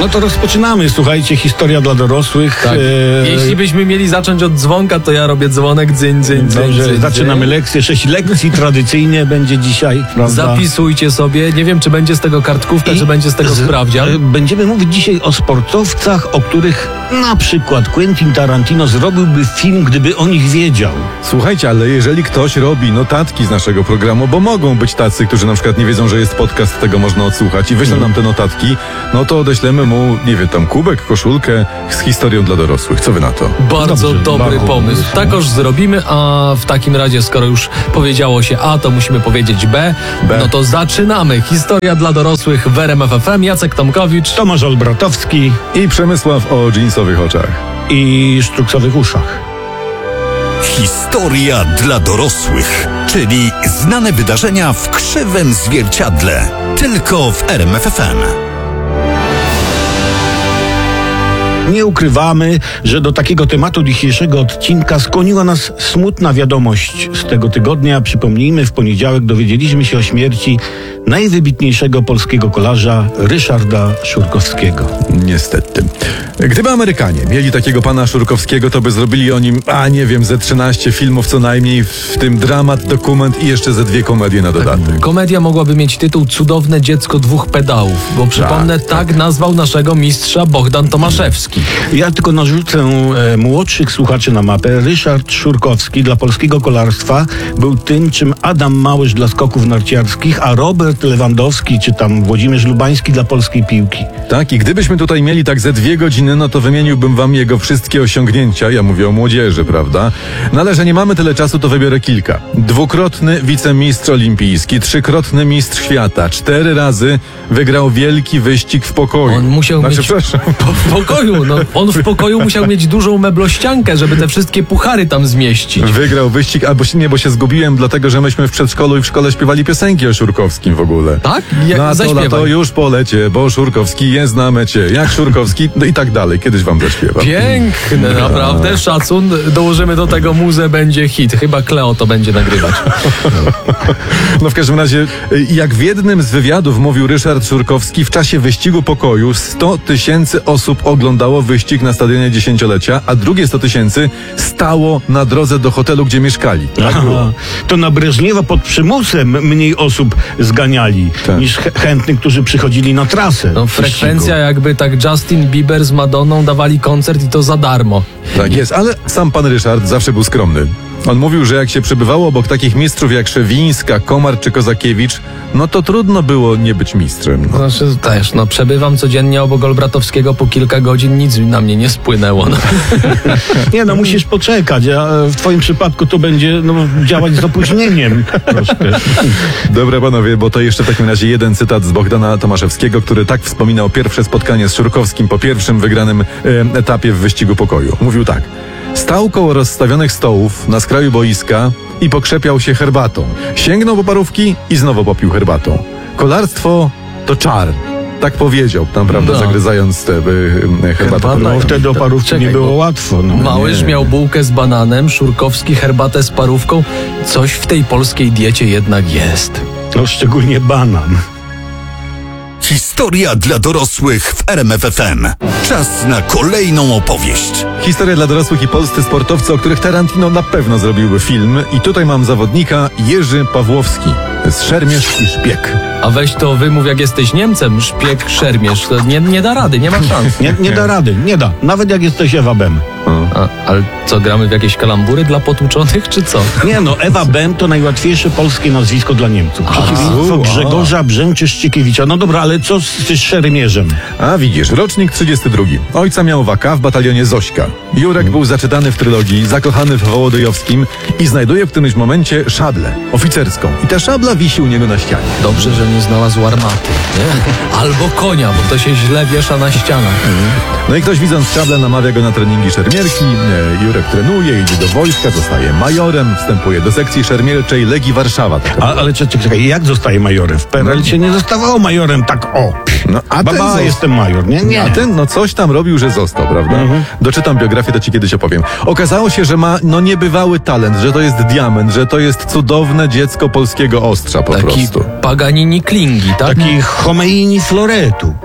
No to rozpoczynamy, słuchajcie, historia dla dorosłych. Tak. Jeśli byśmy mieli zacząć od dzwonka, to ja robię dzwonek, dzyń. Dobrze, zaczynamy lekcję. 6 lekcji tradycyjnie będzie dzisiaj, prawda? Zapisujcie sobie. Nie wiem, czy będzie z tego kartkówka, czy będzie z tego sprawdzian. Będziemy mówić dzisiaj o sportowcach, o których na przykład Quentin Tarantino zrobiłby film, gdyby o nich wiedział. Słuchajcie, ale jeżeli ktoś robi notatki z naszego programu, bo mogą być tacy, którzy na przykład nie wiedzą, że jest podcast, tego można odsłuchać i wyślą nam te notatki, no to odeślemy mu, nie wiem, tam kubek, koszulkę z historią dla dorosłych. Co wy na to? Bardzo dobry pomysł. Takoż zrobimy, a w takim razie, skoro już powiedziało się A, to musimy powiedzieć B. No to zaczynamy. Historia dla dorosłych w RMF FM. Jacek Tomkowicz, Tomasz Olbratowski I Przemysław o dżinsowych oczach. i sztruksowych uszach. Historia dla dorosłych, czyli znane wydarzenia w krzywym zwierciadle. Tylko w RMF FM. Nie ukrywamy, że do takiego tematu dzisiejszego odcinka skłoniła nas smutna wiadomość z tego tygodnia. Przypomnijmy, w poniedziałek dowiedzieliśmy się o śmierci najwybitniejszego polskiego kolarza Ryszarda Szurkowskiego. Niestety. Gdyby Amerykanie mieli takiego pana Szurkowskiego, to by zrobili o nim, nie wiem, ze 13 filmów co najmniej, w tym dramat, dokument i jeszcze ze 2 komedie na dodatek. komedia mogłaby mieć tytuł Cudowne dziecko 2 pedałów, bo przypomnę, tak nazwał naszego mistrza Bogdan Tomaszewski. Ja tylko narzucę młodszych słuchaczy na mapę. Ryszard Szurkowski dla polskiego kolarstwa był tym, czym Adam Małysz dla skoków narciarskich, a Robert Lewandowski czy tam Włodzimierz Lubański dla polskiej piłki. Tak, i gdybyśmy tutaj mieli tak ze 2 godziny, no to wymieniłbym wam jego wszystkie osiągnięcia. Ja mówię o młodzieży, prawda? No ale że nie mamy tyle czasu, to wybiorę kilka. 2-krotny wicemistrz olimpijski, 3-krotny mistrz świata, 4 razy wygrał wielki wyścig w pokoju. On musiał mieć przepraszam. w pokoju, no on w pokoju musiał mieć dużą meblościankę, żeby te wszystkie puchary tam zmieścić. Wygrał wyścig, albo nie, bo się zgubiłem, dlatego że myśmy w przedszkolu i w szkole śpiewali piosenki o Szurkowskim w ogóle. Tak? Na to już polecie, bo Szurkowski jest na mecie. Jak Szurkowski, no i tak dalej. Kiedyś wam zaśpiewam. Piękne, naprawdę, szacun. Dołożymy do tego muzę, będzie hit. Chyba Kleo to będzie nagrywać. No w każdym razie, jak w jednym z wywiadów mówił Ryszard Szurkowski, w czasie wyścigu pokoju 100 000 osób oglądało wyścig na stadionie 10-lecia, a drugie 100 000 stało na drodze do hotelu, gdzie mieszkali. Aha, to na Breżniewa pod przymusem mniej osób zganiali niż chętnych, którzy przychodzili na trasę. No, frekwencja jakby tak Justin Bieber z Madonną dawali koncert i to za darmo. Tak jest, ale sam pan Ryszard zawsze był skromny. On mówił, że jak się przebywało obok takich mistrzów jak Szewińska, Komar czy Kozakiewicz, no to trudno było nie być mistrzem. No. Znaczy też, przebywam codziennie obok Olbratowskiego po kilka godzin, nic na mnie nie spłynęło. No. Nie, musisz poczekać, a w twoim przypadku to będzie działać z opóźnieniem troszkę. Dobra panowie, bo to jeszcze w takim razie jeden cytat z Bogdana Tomaszewskiego, który tak wspominał pierwsze spotkanie z Szurkowskim po pierwszym wygranym etapie w wyścigu pokoju. Mówił tak: stał koło rozstawionych stołów na skraju boiska i pokrzepiał się herbatą. Sięgnął po parówki i znowu popił herbatą. Kolarstwo to czar. Tak powiedział, tam, prawda, zagryzając tę herbatę. No wtedy o parówce nie było łatwo. Małysz miał bułkę z bananem, Szurkowski herbatę z parówką. Coś w tej polskiej diecie jednak jest. Szczególnie banan. Historia dla dorosłych w RMF FM. Czas na kolejną opowieść. Historia dla dorosłych i polscy sportowcy, o których Tarantino na pewno zrobiłby film. I tutaj mam zawodnika Jerzy Pawłowski z Szermierz i Szpieg. A weź to wymów, jak jesteś Niemcem, Szpieg, Szermierz. To nie da rady, nie ma szans. Nie da rady, nie da. Nawet jak jesteś Ewa Bem. Ale co, gramy w jakieś kalambury dla potłuczonych, czy co? Nie, Ewa Bem to najłatwiejsze polskie nazwisko dla Niemców. Przeciwieństwo Grzegorza Brzęczyszczykiewicza. No dobra, ale co z Szermierzem? A widzisz, rocznik 32. Ojca miał waka w batalionie Zośka. Jurek był zaczytany w trylogii, zakochany w Wołodyjowskim i znajduje w którymś momencie szablę oficerską. I ta szabla wisi u niego na ścianie. Dobrze, że nie znalazł armaty, nie? Albo konia, bo to się źle wiesza na ścianach. No i ktoś, widząc szablę, namawia go na treningi szermierki. Jurek trenuje, idzie do wojska, zostaje majorem, wstępuje do sekcji szermierczej Legii Warszawa. Ale czekaj, jak zostaje majorem? W PRL się nie zostawało majorem tak jestem major, nie? A ten, coś tam robił, że został, prawda? Doczytam biografię, to ci kiedyś opowiem. Okazało się, że ma, niebywały talent, że to jest diament, że to jest cudowne dziecko polskiego ostrza po prostu. Paganini Klingi, tak? Taki Homeini Floretu.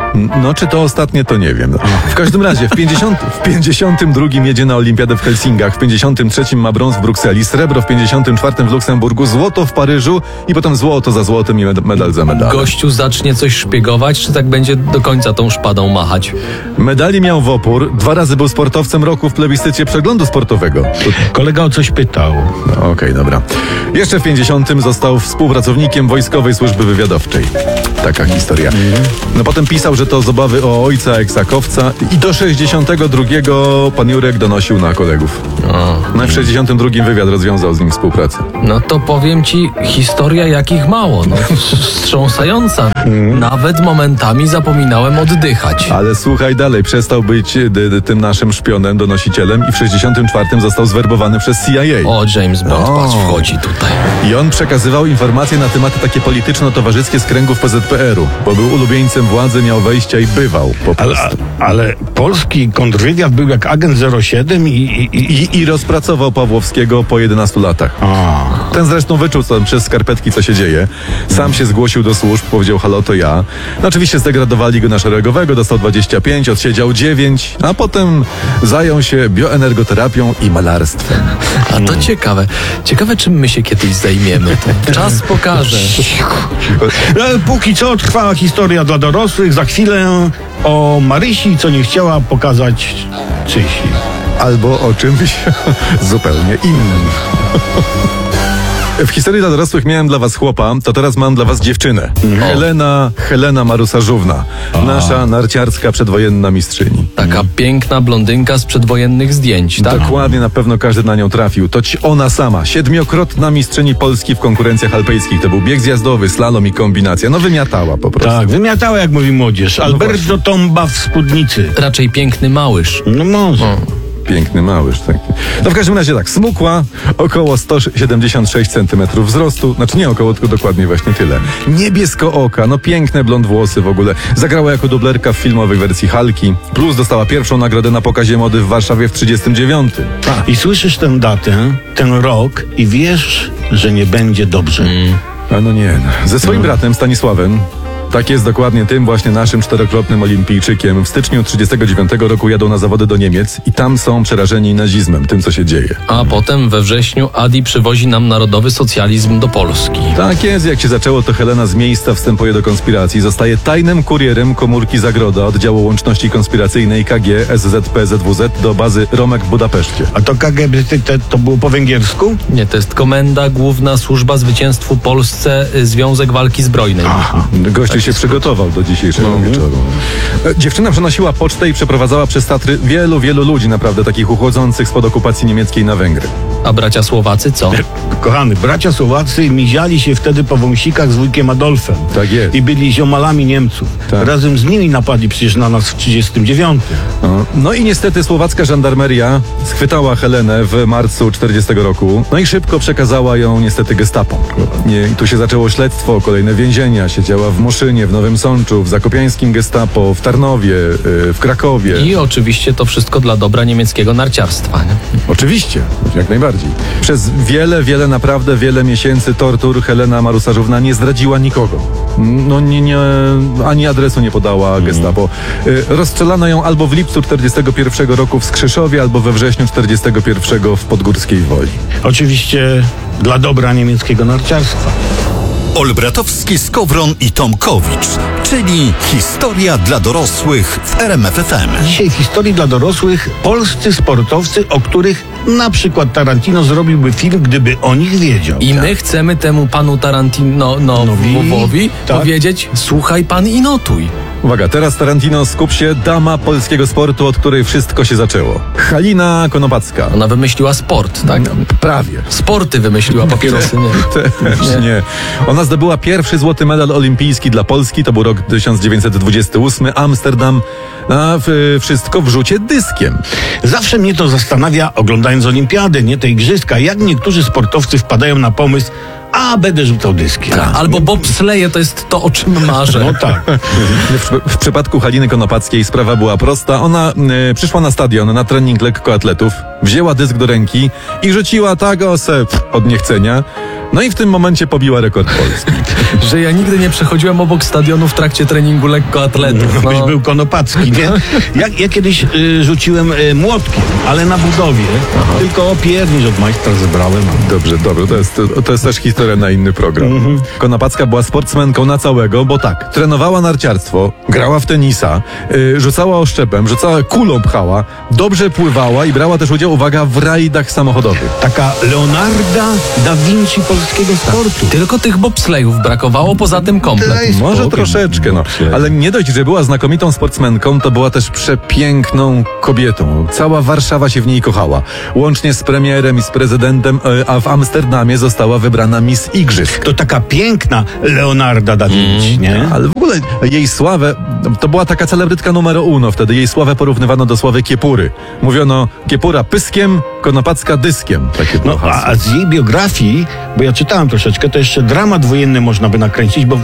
No, czy to ostatnie, to nie wiem. W każdym razie, w 52 jedzie na Olimpiadę w Helsingach, w 53 ma brąz w Brukseli, srebro w 54 w Luksemburgu, złoto w Paryżu i potem złoto za złotem i medal za medalem. Gościu zacznie coś szpiegować, czy tak będzie do końca tą szpadą machać? Medali miał w opór, 2 razy był sportowcem roku w plebiscycie przeglądu sportowego. Kolega o coś pytał. No, okej, dobra. Jeszcze w 50 został współpracownikiem Wojskowej Służby Wywiadowczej. Taka historia. No potem pisał, że to z obawy o ojca eksakowca i do 62 pan Jurek donosił na kolegów. No i w 62 wywiad rozwiązał z nim współpracę. No to powiem ci, historia jakich mało, no wstrząsająca. Nawet momentami zapominałem oddychać. Ale słuchaj dalej, przestał być tym naszym szpionem, donosicielem i w 64 został zwerbowany przez CIA. O, James Bond, patrz, wchodzi tutaj. I on przekazywał informacje na tematy takie polityczno-towarzyskie z kręgów PZPR-u, bo był ulubieńcem władzy, miał wejścia i bywał po prostu. Ale polski kontrwywiad był jak agent 07 I rozpracował Pawłowskiego po 11 latach. Ten zresztą wyczuł tam przez skarpetki, co się dzieje. Sam się zgłosił do służb, powiedział: halo, to ja. No oczywiście zdegradowali go na szeregowego, dostał 25, odsiedział 9, a potem zajął się bioenergoterapią i malarstwem. A to ciekawe. Ciekawe, czym my się kiedyś zajmiemy. To czas pokaże. Póki co trwa historia dla dorosłych. Za chwilę o Marysi, co nie chciała pokazać Czysi. Albo o czymś zupełnie innym. W historii dla dorosłych miałem dla was chłopa, to teraz mam dla was dziewczynę. Helena Marusarzówna. Nasza narciarska przedwojenna mistrzyni. Taka piękna blondynka z przedwojennych zdjęć, tak? Dokładnie, na pewno każdy na nią trafił. To ona sama, 7-krotna mistrzyni Polski w konkurencjach alpejskich. To był bieg zjazdowy, slasm i kombinacja. No wymiatała po prostu. Tak, wymiatała, jak mówi młodzież. Alberto Tomba w spódnicy. Raczej piękny małyż. No może. Piękny małyż taki. No w każdym razie tak, smukła, około 176 cm wzrostu, znaczy nie około, tylko dokładnie właśnie tyle. Niebiesko oka, no piękne blond włosy w ogóle. Zagrała jako dublerka w filmowej wersji Halki, plus dostała pierwszą nagrodę na pokazie mody w Warszawie w 39. I słyszysz tę datę, ten rok i wiesz, że nie będzie dobrze. A no nie, ze swoim bratem Stanisławem, tak jest, dokładnie tym właśnie naszym 4-krotnym olimpijczykiem. W styczniu 1939 roku jadą na zawody do Niemiec i tam są przerażeni nazizmem, tym co się dzieje. A potem we wrześniu Adi przywozi nam narodowy socjalizm do Polski. Tak jest, jak się zaczęło, to Helena z miejsca wstępuje do konspiracji. Zostaje tajnym kurierem komórki Zagroda, oddziału łączności konspiracyjnej KG SZP ZWZ do bazy Romek w Budapeszcie. A to KGB to było po węgiersku? Nie, to jest Komenda Główna Służba Zwycięstwu Polsce, Związek Walki Zbrojnej. Gościu się przygotował do dzisiejszego wieczoru. Dziewczyna przenosiła pocztę i przeprowadzała przez Tatry wielu ludzi, naprawdę takich uchodzących spod okupacji niemieckiej na Węgry. A bracia Słowacy co? Kochany, bracia Słowacy miziali się wtedy po wąsikach z wujkiem Adolfem. Tak jest. I byli ziomalami Niemców. Tak. Razem z nimi napadli przecież na nas w 1939. No i niestety słowacka żandarmeria schwytała Helenę w marcu 40 roku, no i szybko przekazała ją niestety gestapo. I tu się zaczęło śledztwo, kolejne więzienia, siedziała w Muszynie, w Nowym Sączu, w zakopiańskim gestapo, w Tarnowie, w Krakowie. I oczywiście to wszystko dla dobra niemieckiego narciarstwa. Nie? Oczywiście, jak najbardziej. Przez naprawdę wiele miesięcy tortur Helena Marusarzówna nie zdradziła nikogo. No ani adresu nie podała gestapo. Rozstrzelano ją albo w lipcu 41 roku w Skrzyszowie, albo we wrześniu 41 w Podgórskiej Woli. Oczywiście dla dobra niemieckiego narciarstwa. Olbratowski, Skowron i Tomkowicz, czyli historia dla dorosłych w RMF FM. Dzisiaj w historii dla dorosłych polscy sportowcy, o których na przykład Tarantino zrobiłby film, gdyby o nich wiedział. I my chcemy temu panu Tarantinowi powiedzieć: słuchaj pan i notuj. Uwaga, teraz Tarantino, skup się, dama polskiego sportu, od której wszystko się zaczęło. Halina Konopacka. Ona wymyśliła sport, tak? Prawie. Sporty wymyśliła, papierosy nie. Też nie. Ona zdobyła pierwszy złoty medal olimpijski dla Polski, to był rok 1928, Amsterdam, a wszystko w rzucie dyskiem. Zawsze mnie to zastanawia, oglądając olimpiadę, nie te igrzyska, jak niektórzy sportowcy wpadają na pomysł: a będę rzucał dyski. Tak. Albo bobsleje to jest to, o czym marzę. No tak. W przypadku Haliny Konopackiej sprawa była prosta. Ona przyszła na stadion na trening lekkoatletów, wzięła dysk do ręki i rzuciła tak od niechcenia. No i w tym momencie pobiła rekord Polski. Że ja nigdy nie przechodziłem obok stadionu w trakcie treningu lekkoatletów. Byś był Konopacki, nie? Ja kiedyś rzuciłem młotkiem, ale na budowie. Tylko piernisz od majstra zebrałem. Dobrze, to jest też historia na inny program. Konopacka była sportsmenką na całego, bo tak, trenowała narciarstwo, grała w tenisa, rzucała oszczepem, rzucała kulą, pchała, dobrze pływała i brała też udział, uwaga, w rajdach samochodowych. Taka Leonarda da Vinci polskiego sportu. Tylko tych bobslejów brakowało, poza tym komplet. Daj Może spokój. troszeczkę, no. Ale nie dość, że była znakomitą sportsmenką, to była też przepiękną kobietą. Cała Warszawa się w niej kochała. Łącznie z premierem i z prezydentem, a w Amsterdamie została wybrana Miss Igrzysk. To taka piękna Leonarda da Vinci, nie? Ale w ogóle jej sławę, to była taka celebrytka numero uno wtedy. Jej sławę porównywano do sławy Kiepury. Mówiono Kiepura pyskiem, Konopacka dyskiem. Takie było No, hasło. a z jej biografii, bo ja czytałem troszeczkę, to jeszcze dramat wojenny można by nakręcić, bo w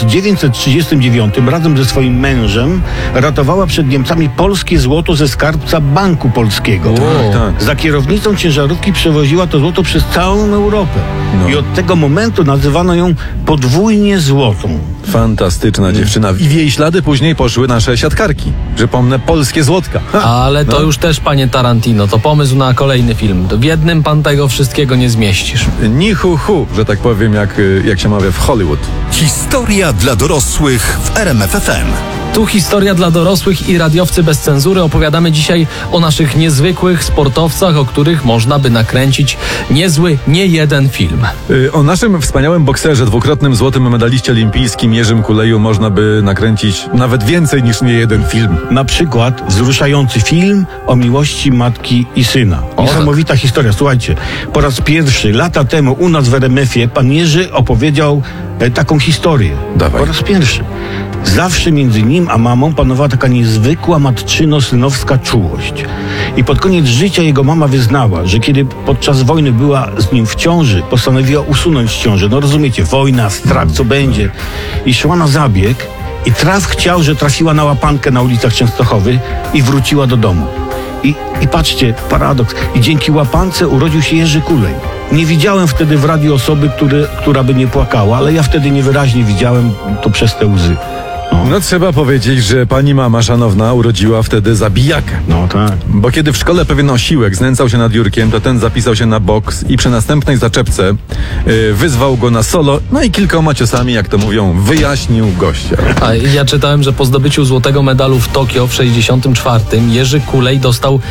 1939 razem ze swoim mężem ratowała przed Niemcami polskie złoto ze skarbca Banku Polskiego. Tak. Za kierownicą ciężarówki przewoziła to złoto przez całą Europę. No. I od tego momentu nazywano ją podwójnie złotą. Fantastyczna dziewczyna. I w jej ślady później poszły nasze siatkarki. Przypomnę, polskie złotka. Ale to już też, panie Tarantino, to pomysł na kolejny film. W jednym pan tego wszystkiego nie zmieścisz. Ni hu hu, że tak powiem, jak się mawia w Hollywood. Historia dla dorosłych w RMF FM. Tu historia dla dorosłych i radiowcy bez cenzury. Opowiadamy dzisiaj o naszych niezwykłych sportowcach, o których można by nakręcić niezły, nie jeden film. O naszym wspaniałym bokserze, dwukrotnym złotym medaliście olimpijskim Jerzym Kuleju można by nakręcić nawet więcej niż nie jeden film. Na przykład wzruszający film o miłości matki i syna. Niesamowita historia. Słuchajcie, po raz pierwszy, lata temu u nas w RMF-ie pan Jerzy opowiedział taką historię. Dawaj. Po raz pierwszy. Zawsze między nim a mamą panowała taka niezwykła matczyno-synowska czułość. I pod koniec życia jego mama wyznała, że kiedy podczas wojny była z nim w ciąży, postanowiła usunąć ciążę. No rozumiecie, wojna, strach, co będzie. I szła na zabieg i traf chciał, że trafiła na łapankę na ulicach Częstochowy i wróciła do domu. I patrzcie, paradoks. I dzięki łapance urodził się Jerzy Kulej. Nie widziałem wtedy w radiu osoby, która by nie płakała, ale ja wtedy niewyraźnie widziałem to przez te łzy. No trzeba powiedzieć, że pani mama szanowna urodziła wtedy zabijaka. No tak. Bo kiedy w szkole pewien osiłek znęcał się nad Jurkiem, to ten zapisał się na boks i przy następnej zaczepce wyzwał go na solo, no i kilkoma ciosami, jak to mówią, wyjaśnił gościa. A ja czytałem, że po zdobyciu złotego medalu w Tokio w 64 Jerzy Kulej dostał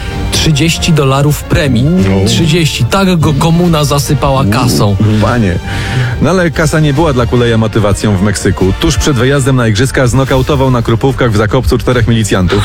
$30 premii. 30. Tak go komuna zasypała kasą. Panie. No ale kasa nie była dla Kuleja motywacją w Meksyku. Tuż przed wyjazdem na igrzyska znokautował na Krupówkach w Zakopcu 4 milicjantów.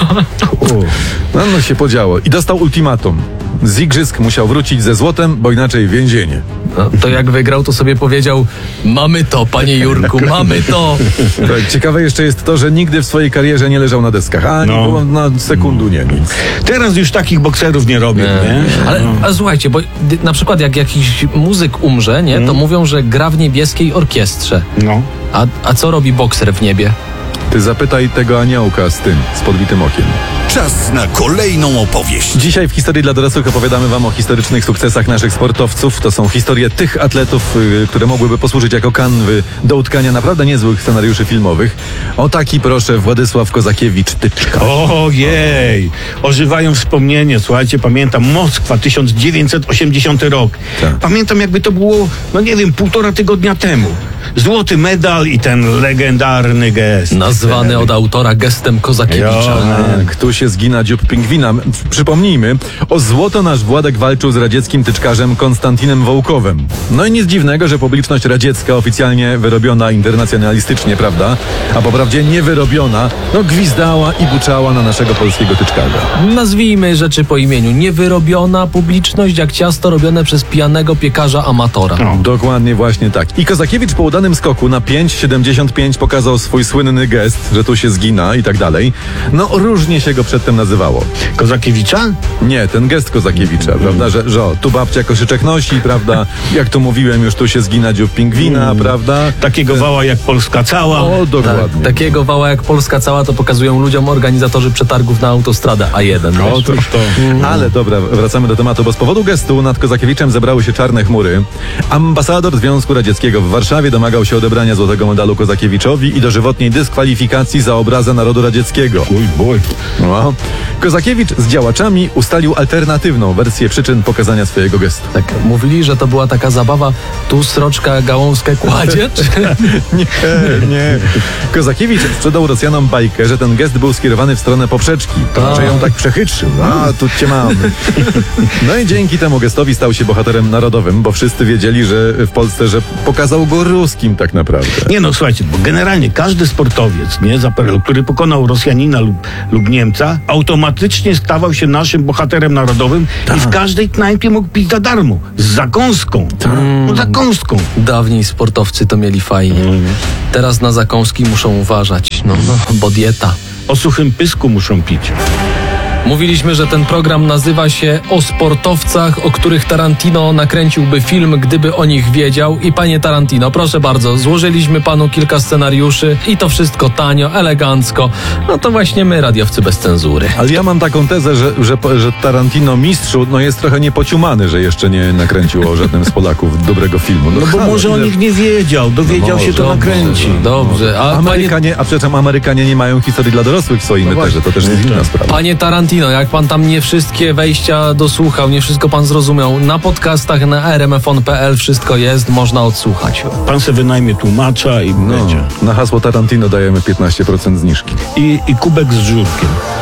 No się podziało. I dostał ultimatum. Z igrzysk musiał wrócić ze złotem, bo inaczej więzienie. No, to jak wygrał, to sobie powiedział: mamy to, panie Jurku, mamy to. Tak, ciekawe jeszcze jest to, że nigdy w swojej karierze nie leżał na deskach. Na sekundu nie. Nic. Teraz już takich bokserów nie robią, nie? Ale słuchajcie, bo na przykład jak jakiś muzyk umrze, nie, to mówią, że gra w niebieskiej orkiestrze. No. A co robi bokser w niebie? Ty zapytaj tego aniołka z podbitym okiem. Czas na kolejną opowieść. Dzisiaj w Historii dla dorosłych opowiadamy wam o historycznych sukcesach naszych sportowców. To są historie tych atletów, które mogłyby posłużyć jako kanwy do utkania naprawdę niezłych scenariuszy filmowych. O taki proszę Władysław Kozakiewicz-Tyczka. Ojej, ożywają wspomnienia. Słuchajcie, pamiętam Moskwa, 1980 rok. Tak. Pamiętam, jakby to było, no nie wiem, 1,5 tygodnia temu. Złoty medal i ten legendarny gest. Nazwany od autora gestem Kozakiewicza. Tak, tu się zgina dziób pingwina. Przypomnijmy, o złoto nasz Władek walczył z radzieckim tyczkarzem Konstantinem Wołkowem. No i nic dziwnego, że publiczność radziecka, oficjalnie wyrobiona internacjonalistycznie, prawda? A poprawdzie nie wyrobiona, no gwizdała i buczała na naszego polskiego tyczkarza. Nazwijmy rzeczy po imieniu. Niewyrobiona publiczność jak ciasto robione przez pijanego piekarza amatora. Dokładnie właśnie tak. I Kozakiewicz po udanym skoku na 5,75 pokazał swój słynny gest, że tu się zgina i tak dalej. No różnie się go przedtem nazywało. Kozakiewicza? Nie, ten gest Kozakiewicza, prawda, że o, tu babcia koszyczek nosi, prawda, jak tu mówiłem, już tu się zgina dziób pingwina, prawda. Takiego wała jak Polska cała. O, dokładnie. Tak, takiego wała jak Polska cała to pokazują ludziom organizatorzy przetargów na autostradę A1. Otóż to. Ale dobra, wracamy do tematu, bo z powodu gestu nad Kozakiewiczem zebrały się czarne chmury. Ambasador Związku Radzieckiego w Warszawie domagał się odebrania złotego medalu Kozakiewiczowi i dożywotniej dyskwalifikacji za obrazę narodu radzieckiego. Bój. No. Kozakiewicz z działaczami ustalił alternatywną wersję przyczyn pokazania swojego gestu. Tak, mówili, że to była taka zabawa, tu sroczka gałązkę kładzie, czy... Nie. Kozakiewicz sprzedał Rosjanom bajkę, że ten gest był skierowany w stronę poprzeczki, że ją tak przechytrzył. A, tu cię mamy. No i dzięki temu gestowi stał się bohaterem narodowym, bo wszyscy wiedzieli, że w Polsce, że pokazał go ruskim tak naprawdę. Nie no, słuchajcie, bo generalnie każdy sportowiec, nie, za PRL, który pokonał Rosjanina lub Niemca, automatycznie stawał się naszym bohaterem narodowym i w każdej knajpie mógł pić za darmo. Z zakąską. No, zakąską. Dawniej sportowcy to mieli fajnie. Teraz na zakąski muszą uważać, bo dieta. O suchym pysku muszą pić. Mówiliśmy, że ten program nazywa się O sportowcach, o których Tarantino nakręciłby film, gdyby o nich wiedział. I panie Tarantino, proszę bardzo, złożyliśmy panu kilka scenariuszy i to wszystko tanio, elegancko. No to właśnie my, radiowcy bez cenzury. Ale ja mam taką tezę, że Tarantino mistrzu jest trochę niepociumany, że jeszcze nie nakręcił o żadnym z Polaków dobrego filmu. No bo może o nich nie wiedział, dowiedział się, to nakręci. Dobrze, a Amerykanie nie mają historii dla dorosłych w swoim meterze, to też jest inna sprawa. Panie Tarantino, jak pan tam nie wszystkie wejścia dosłuchał, nie wszystko pan zrozumiał, na podcastach na rmfon.pl wszystko jest, można odsłuchać. Pan se wynajmie tłumacza i będzie. Na hasło Tarantino dajemy 15% zniżki. I kubek z żurkiem.